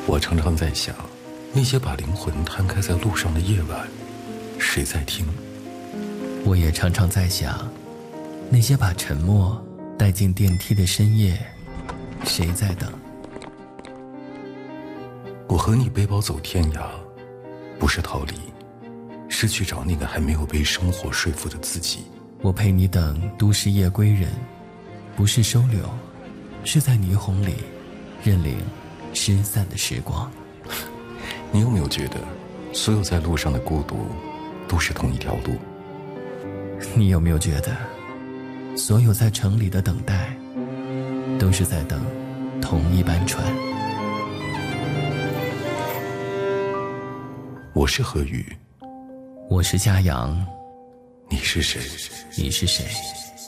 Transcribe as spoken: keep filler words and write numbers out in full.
我常常在想，那些把灵魂摊开在路上的夜晚，谁在听？ 我也常常在想，那些把沉默带进电梯的深夜，谁在等？ 我和你背包走天涯，不是逃离，是去找那个还没有被生活说服的自己。 我陪你等都市夜归人，不是收留，是在霓虹里认领失散的时光。 你有没有觉得，所有在路上的孤独，都是同一条路？ 你有没有觉得，所有在城里的等待，都是在等同一班船？ 我是何宇， 我是嘉阳， 你是谁？ 你是谁？